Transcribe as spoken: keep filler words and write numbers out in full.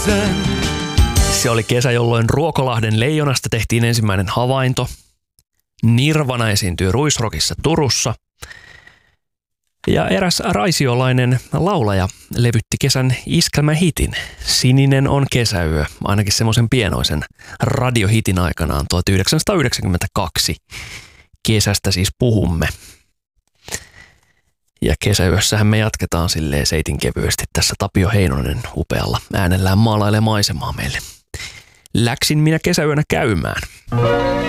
kesän. Se oli kesä, jolloin Ruokolahden leijonasta tehtiin ensimmäinen havainto. Nirvana esiintyi Ruisrockissa Turussa. Ja eräs raisiolainen laulaja levytti kesän iskelmähitin. Sininen on kesäyö, ainakin semmoisen pienoisen radiohitin aikanaan tuhatyhdeksänsataayhdeksänkymmentäkaksi. Kesästä siis puhumme. Ja kesäyössähän me jatketaan silleen seitin kevyesti. Tässä Tapio Heinonen upealla äänellään maalailee maisemaa meille. Läksin minä kesäyönä käymään.